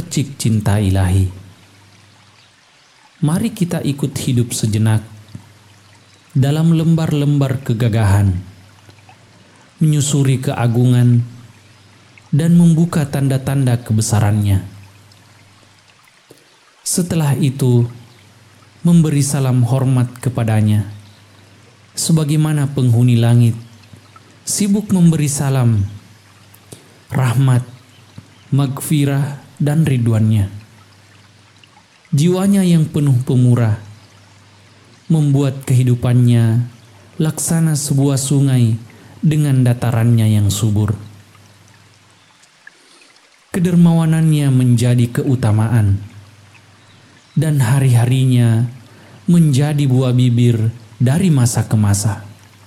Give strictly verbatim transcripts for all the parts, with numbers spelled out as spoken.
memercik cinta ilahi. Mari kita ikut hidup sejenak dalam lembar-lembar kegagahan, menyusuri keagungan dan membuka tanda-tanda kebesarannya. Setelah itu, memberi salam hormat kepadanya, sebagaimana penghuni langit sibuk memberi salam, rahmat, maghfirah, dan ridwannya. Jiwanya yang penuh pemurah membuat kehidupannya laksana sebuah sungai dengan datarannya yang subur. Kedermawanannya menjadi keutamaan, dan hari-harinya menjadi buah bibir dari masa ke masa.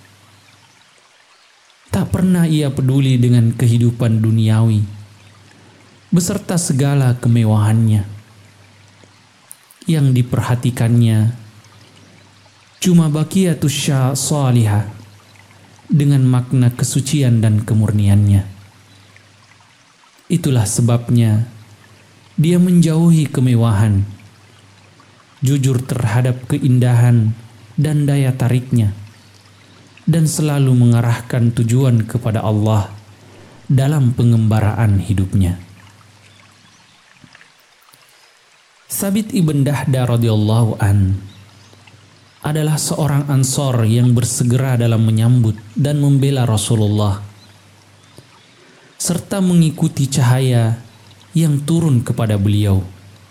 Tak pernah ia peduli dengan kehidupan duniawi beserta segala kemewahannya. Yang diperhatikannya cuma baqiyatus shalihah dengan makna kesucian dan kemurniannya. Itulah sebabnya dia menjauhi kemewahan, jujur terhadap keindahan dan daya tariknya, dan selalu mengarahkan tujuan kepada Allah dalam pengembaraan hidupnya. Sabit ibn Dahdah radhiyallahu an adalah seorang Ansor yang bersegera dalam menyambut dan membela Rasulullah, serta mengikuti cahaya yang turun kepada beliau.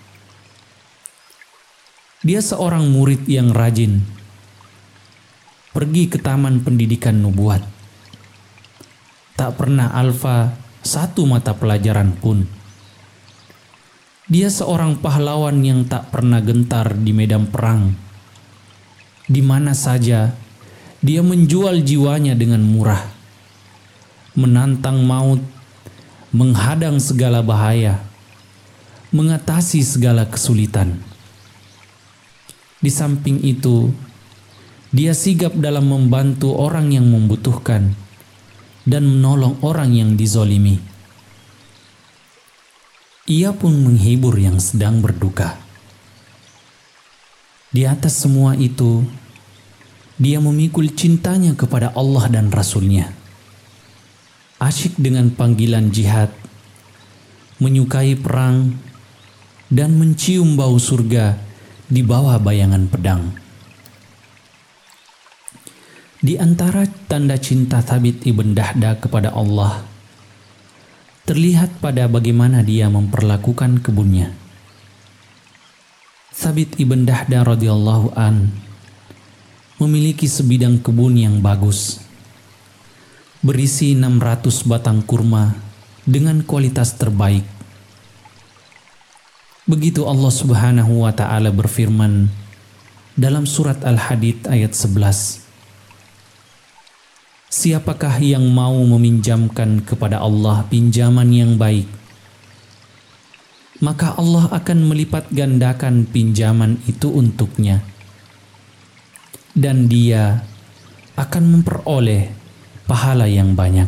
Dia seorang murid yang rajin, pergi ke taman pendidikan nubuat. Tak pernah alfa satu mata pelajaran pun. Dia seorang pahlawan yang tak pernah gentar di medan perang. Di mana saja dia menjual jiwanya dengan murah, menantang maut, menghadang segala bahaya, mengatasi segala kesulitan. Di samping itu, dia sigap dalam membantu orang yang membutuhkan dan menolong orang yang dizolimi. Ia pun menghibur yang sedang berduka. Di atas semua itu, dia memikul cintanya kepada Allah dan Rasul-Nya. Asyik dengan panggilan jihad, menyukai perang, dan mencium bau surga di bawah bayangan pedang. Di antara tanda cinta Thabit ibn Dahdah kepada Allah terlihat pada bagaimana dia memperlakukan kebunnya. Thabit ibn Dahdah radhiyallahu an memiliki sebidang kebun yang bagus, berisi enam ratus batang kurma dengan kualitas terbaik. Begitu Allah Subhanahu wa taala berfirman dalam surat Al-Hadid ayat sebelas. Siapakah yang mau meminjamkan kepada Allah pinjaman yang baik, maka Allah akan melipat gandakan pinjaman itu untuknya, dan dia akan memperoleh pahala yang banyak.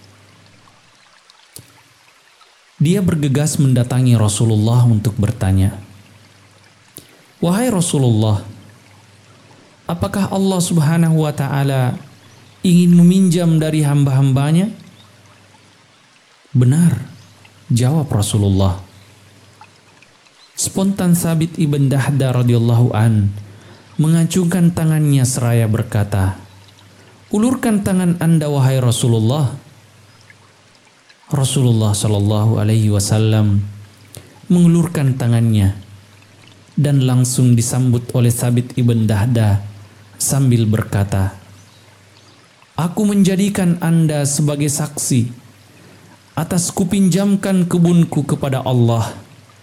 Dia bergegas mendatangi Rasulullah untuk bertanya, "Wahai Rasulullah, apakah Allah Subhanahu wa taala ingin meminjam dari hamba-hambanya?" "Benar," jawab Rasulullah. Spontan Thabit ibn Dahdah radhiyallahu an mengacungkan tangannya seraya berkata, "Ulurkan tangan Anda wahai Rasulullah." Rasulullah Shallallahu Alaihi Wasallam mengulurkan tangannya dan langsung disambut oleh Thabit ibn Dahdah sambil berkata, "Aku menjadikan Anda sebagai saksi atas kupinjamkan kebunku kepada Allah."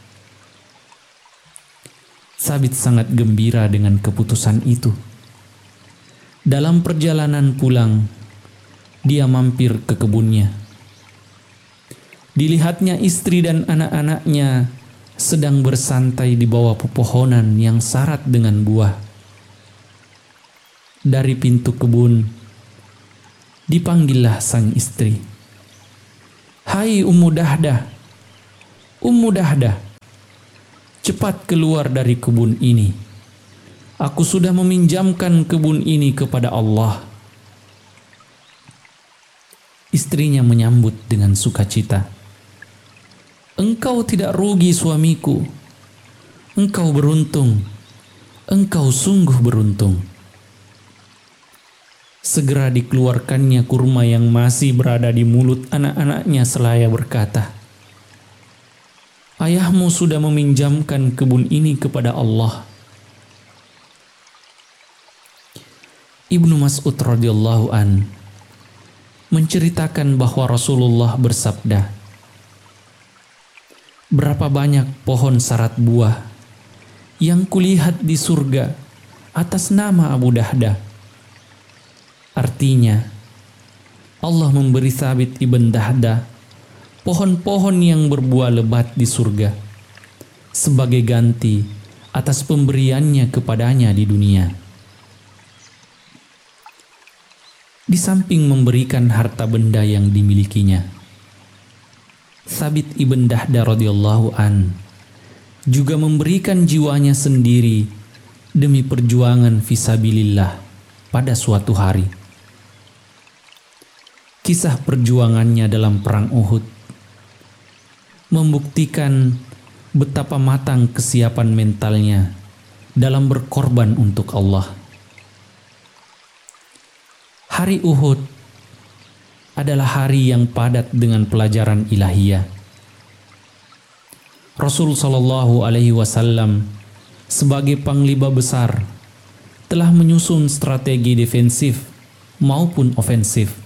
Thabit sangat gembira dengan keputusan itu. Dalam perjalanan pulang, dia mampir ke kebunnya. Dilihatnya istri dan anak-anaknya sedang bersantai di bawah pepohonan yang syarat dengan buah. Dari pintu kebun, dipanggillah sang istri. "Hai Ummu Dahdah, Ummu Dahdah." cepat keluar dari kebun ini. Aku sudah meminjamkan kebun ini kepada Allah." Istrinya menyambut dengan sukacita, "Engkau tidak rugi suamiku. Engkau beruntung. Engkau sungguh beruntung." Segera dikeluarkannya kurma yang masih berada di mulut anak-anaknya seraya berkata, "Ayahmu sudah meminjamkan kebun ini kepada Allah." Ibnu Mas'ud radhiyallahu an menceritakan bahwa Rasulullah bersabda, "Berapa banyak pohon sarat buah yang kulihat di surga atas nama Abu Dahdah." Artinya, Allah memberi Thabit ibn Dahdah pohon-pohon yang berbuah lebat di surga sebagai ganti atas pemberiannya kepadanya di dunia. Di samping memberikan harta benda yang dimilikinya, Thabit ibn Dahdah radhiyallahu an juga memberikan jiwanya sendiri demi perjuangan fisabilillah pada suatu hari. Kisah perjuangannya dalam perang Uhud membuktikan betapa matang kesiapan mentalnya dalam berkorban untuk Allah. Hari Uhud adalah hari yang padat dengan pelajaran ilahiyah. Rasul Shallallahu Alaihi Wasallam sebagai panglima besar telah menyusun strategi defensif maupun ofensif.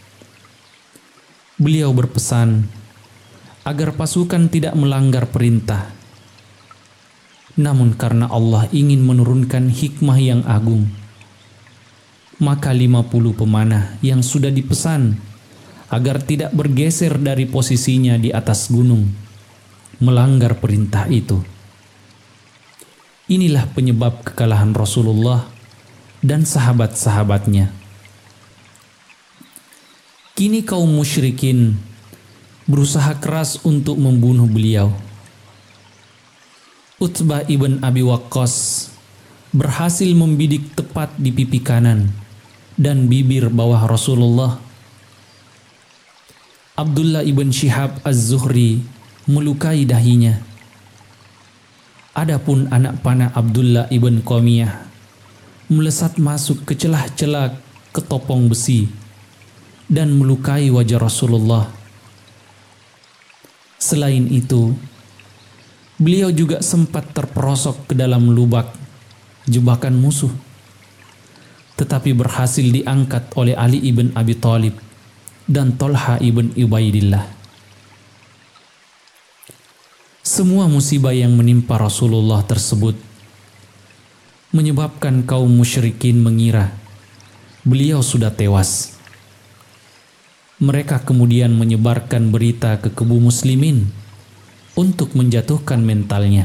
Beliau berpesan agar pasukan tidak melanggar perintah. Namun karena Allah ingin menurunkan hikmah yang agung, maka lima puluh pemanah yang sudah dipesan agar tidak bergeser dari posisinya di atas gunung melanggar perintah itu. Inilah penyebab kekalahan Rasulullah dan sahabat-sahabatnya. Kini kaum musyrikin berusaha keras untuk membunuh beliau. Utbah ibn Abi Waqqas berhasil membidik tepat di pipi kanan dan bibir bawah Rasulullah. Abdullah ibn Syihab az-Zuhri melukai dahinya. Adapun anak panah Abdullah ibn Qamiyah melesat masuk ke celah-celah ketopong besi dan melukai wajah Rasulullah. Selain itu, beliau juga sempat terperosok ke dalam lubak jebakan musuh, tetapi berhasil diangkat oleh Ali ibn Abi Thalib dan Tolha ibn Ubaidillah. Semua musibah yang menimpa Rasulullah tersebut menyebabkan kaum musyrikin mengira beliau sudah tewas. Mereka kemudian menyebarkan berita ke kubu muslimin untuk menjatuhkan mentalnya.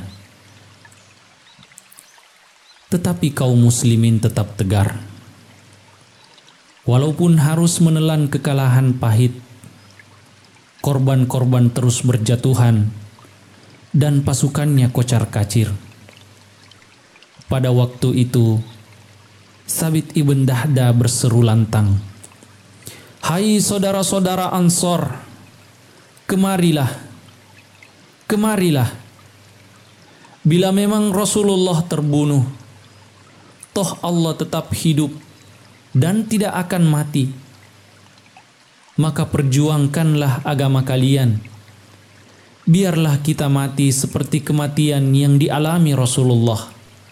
Tetapi kaum muslimin tetap tegar. Walaupun harus menelan kekalahan pahit, korban-korban terus berjatuhan dan pasukannya kocar-kacir. Pada waktu itu, Thabit ibn Dahdah berseru lantang, "Hai saudara-saudara Ansor, kemarilah, kemarilah. Bila memang Rasulullah terbunuh, toh Allah tetap hidup dan tidak akan mati. Maka perjuangkanlah agama kalian. Biarlah kita mati seperti kematian yang dialami Rasulullah."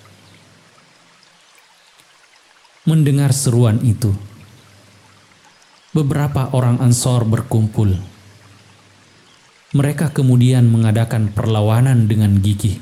Mendengar seruan itu, beberapa orang Ansor berkumpul. Mereka kemudian mengadakan perlawanan dengan gigih.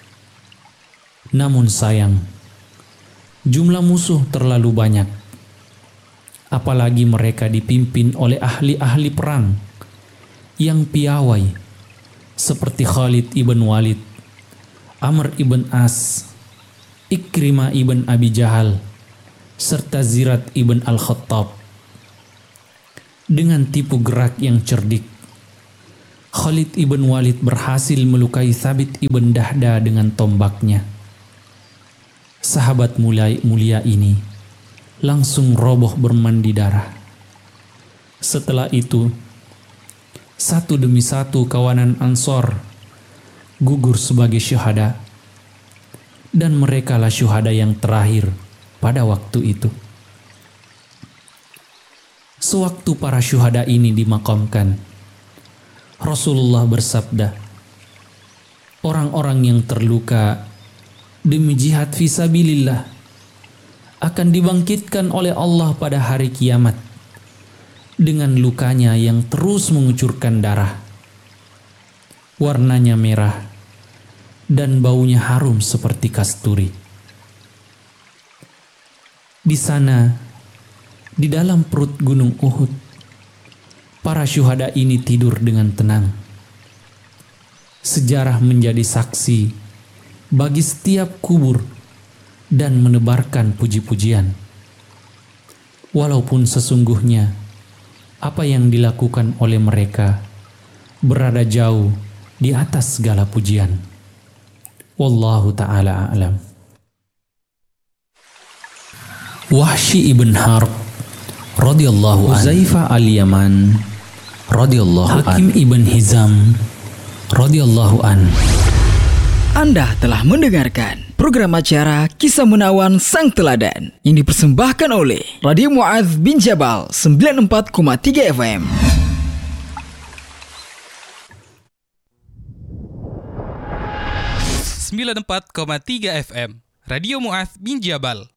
Namun sayang, jumlah musuh terlalu banyak. Apalagi mereka dipimpin oleh ahli-ahli perang yang piawai seperti Khalid ibn Walid, Amr ibn As, Ikrimah ibn Abi Jahal, serta Zirat ibn Al-Khattab. Dengan tipu gerak yang cerdik, Khalid ibn Walid berhasil melukai Thabit ibn Dahda dengan tombaknya. Sahabat mulia, mulia ini langsung roboh bermandi darah. Setelah itu, satu demi satu kawanan Ansor gugur sebagai syuhada, dan merekalah syuhada yang terakhir pada waktu itu. Sewaktu para syuhada ini dimakamkan, Rasulullah bersabda, orang-orang yang terluka demi jihad fisabilillah akan dibangkitkan oleh Allah pada hari kiamat dengan lukanya yang terus mengucurkan darah. Warnanya merah dan baunya harum seperti kasturi. Di sana, di dalam perut gunung Uhud, para syuhada ini tidur dengan tenang. Sejarah menjadi saksi bagi setiap kubur dan menebarkan puji-pujian. Walaupun sesungguhnya apa yang dilakukan oleh mereka berada jauh di atas segala pujian. Wallahu ta'ala a'lam. Wahsy ibn Harb radhiyallahu an, Huzaifah al-Yaman radhiyallahu an, Hakim ibn Hizam radhiyallahu an. Anda telah mendengarkan program acara Kisah Menawan Sang Teladan yang dipersembahkan oleh Radio Mu'adz bin Jabal sembilan puluh empat koma tiga F M. sembilan puluh empat koma tiga F M Radio Mu'adz bin Jabal.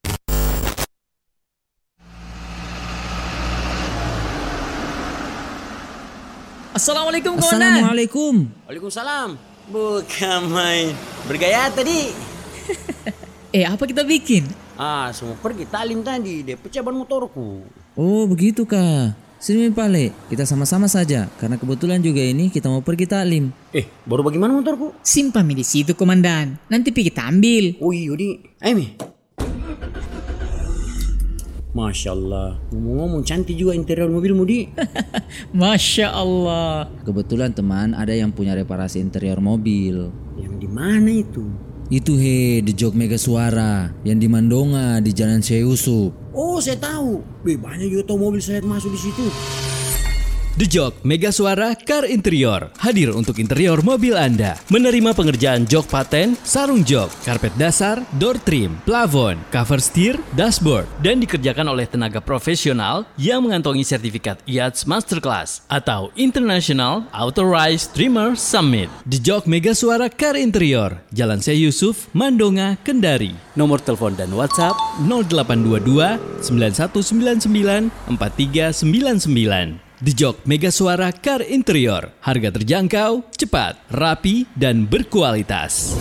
Assalamualaikum kawan. Assalamualaikum. Waalaikumsalam. Bukan main bergaya tadi. Eh, apa kita bikin? Ah, semua pergi talim tadi. Dia pecah ban motorku. Oh, begitu kah? Sini Pale, kita sama-sama saja. Karena kebetulan juga ini kita mau pergi taklim. Eh, baru bagaimana motorku? Simpan mi di situ komandan. Nanti pi kita ambil. Oh iya di. Ayo mi. Masya Allah. Ngomong-ngomong cantik juga interior mobilmu di. Masya Allah. Kebetulan teman ada yang punya reparasi interior mobil. Yang di mana itu? Itu he, di Jog Mega Suara. Yang di Mandonga, di Jalan Syekh Yusuf. Oh, saya tahu. Be, banyak juga tahu mobil saya masuk di situ. The Jog Mega Suara Car Interior hadir untuk interior mobil Anda. Menerima pengerjaan jok paten, sarung jok, karpet dasar, door trim, plafon, cover steer, dashboard, dan dikerjakan oleh tenaga profesional yang mengantongi sertifikat I A T S Masterclass atau International Authorized Trimmer Summit. The Jog Mega Suara Car Interior, Jalan Syekh Yusuf, Mandonga, Kendari. Nomor telepon dan WhatsApp nol delapan dua dua sembilan satu sembilan sembilan empat tiga sembilan sembilan. The Jog Mega Suara Car Interior. Harga terjangkau, cepat, rapi, dan berkualitas.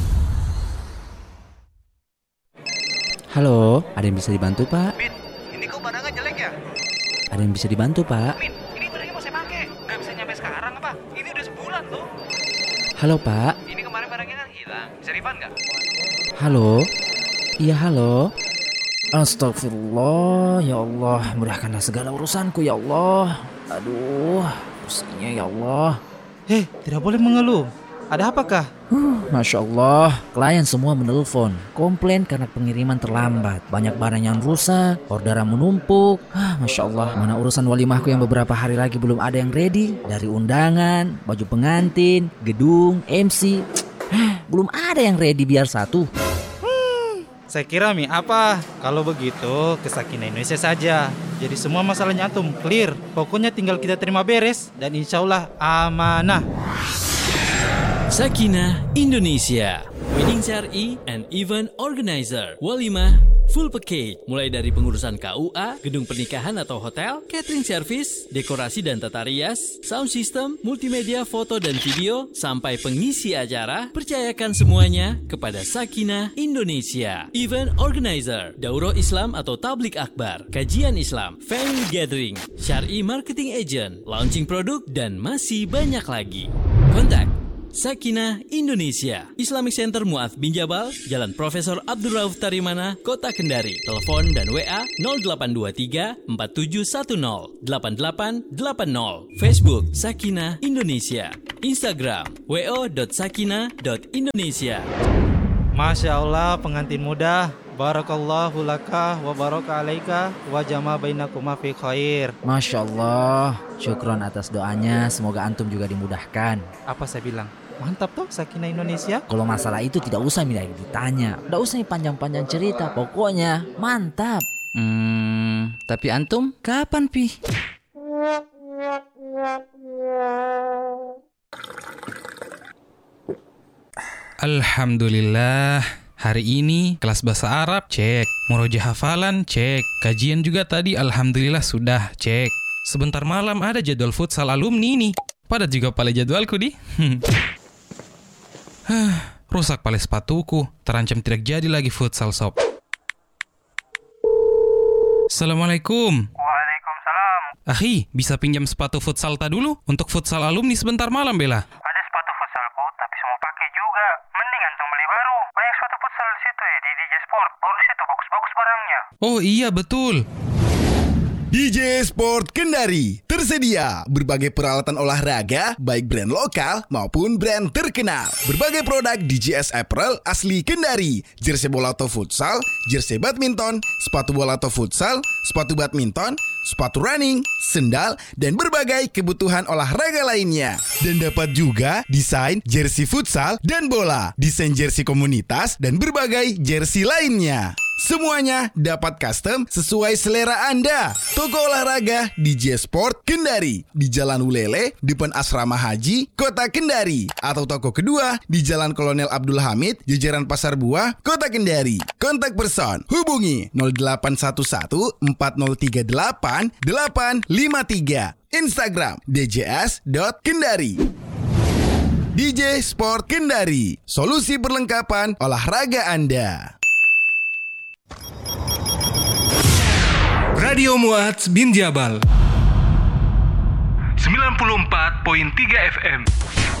Halo, ada yang bisa dibantu Pak? Min, ini kok barangnya jelek ya? Ada yang bisa dibantu Pak? Min, ini barangnya mau saya pakai. Gak bisa nyampe sekarang apa? Ini udah sebulan loh. Halo Pak? Ini kemarin barangnya kan hilang. Bisa refund gak? Halo? Iya halo? Astagfirullah, ya Allah, mudahkanlah segala urusanku ya Allah. Aduh, pusingnya ya Allah. Hei, tidak boleh mengeluh. Ada apakah? Huh, Masya Allah, klien semua menelpon, komplain karena pengiriman terlambat. Banyak barang yang rusak, orderan menumpuk. Ah, Masya Allah, mana urusan walimahku yang beberapa hari lagi belum ada yang ready. Dari undangan, baju pengantin, gedung, M C, ah, belum ada yang ready biar satu. Saya kira Mi, apa? Kalau begitu ke Sakinah Indonesia saja. Jadi semua masalahnya antum clear. Pokoknya tinggal kita terima beres dan insya Allah amanah. Sakinah Indonesia, Wedding Syar'i and Event Organizer, Walimah Full Package, mulai dari pengurusan K U A, gedung pernikahan atau hotel, catering service, dekorasi dan tata rias, sound system, multimedia foto dan video, sampai pengisi acara. Percayakan semuanya kepada Sakinah Indonesia. Event Organizer, Daurah Islam atau Tablik Akbar, kajian Islam, family gathering, Syar'i Marketing Agent, launching produk, dan masih banyak lagi. Kontak Sakinah Indonesia, Islamic Center Mu'adz bin Jabal, Jalan Profesor Abdul Rauf Tarimana, Kota Kendari. Telepon dan W A nol delapan dua tiga empat tujuh satu nol delapan delapan delapan nol. Facebook Sakinah Indonesia. Instagram wo dot sakina dot indonesia. Masya Allah pengantin muda, barakallahu laka wa baraka alaika wa jama bainakuma fi khair. Masya Allah, syukron atas doanya, semoga antum juga dimudahkan. Apa saya bilang? Mantap toh Sakinah Indonesia. Kalau masalah itu tidak usah Mida ditanya, tidak usah panjang-panjang cerita, pokoknya mantap. Hmm, tapi antum kapan pi? Alhamdulillah, hari ini kelas bahasa Arab cek, murojaah hafalan cek, kajian juga tadi alhamdulillah sudah cek. Sebentar malam ada jadwal futsal alumni nih. Padat juga pale jadwalku di. Rusak pale sepatuku, terancam tidak jadi lagi futsal sob. Assalamualaikum. Waalaikumsalam. Akhi, bisa pinjam sepatu futsal ta dulu untuk futsal alumni sebentar malam bela? Ada sepatu futsalku, tapi semua pakai juga. Mending antum beli baru. Banyak sepatu futsal di situ ya, di D J Sport. Baru di situ bagus-bagus barangnya. Oh iya betul. D J Sport Kendari tersedia berbagai peralatan olahraga baik brand lokal maupun brand terkenal. Berbagai produk D J S apparel asli Kendari, jersey bola atau futsal, jersey badminton, sepatu bola atau futsal, sepatu badminton, sepatu running, sendal, dan berbagai kebutuhan olahraga lainnya. Dan dapat juga desain jersey futsal dan bola, desain jersey komunitas, dan berbagai jersey lainnya. Semuanya dapat custom sesuai selera Anda. Toko olahraga D J Sport Kendari di Jalan Ulele, depan Asrama Haji, Kota Kendari. Atau toko kedua di Jalan Kolonel Abdul Hamid, jajaran Pasar Buah, Kota Kendari. Kontak person hubungi nol delapan satu satu empat nol tiga delapan delapan lima tiga. Instagram d j s dot kendari. D J Sport Kendari, solusi perlengkapan olahraga Anda. Radio Mu'adz bin Jabal sembilan puluh empat koma tiga F M.